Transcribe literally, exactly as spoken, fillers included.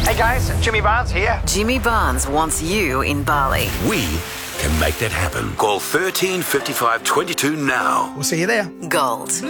Hey guys, Jimmy Barnes here. Jimmy Barnes wants you in Bali. We can make that happen. Call thirteen fifty-five twenty-two now. We'll see you there. Gold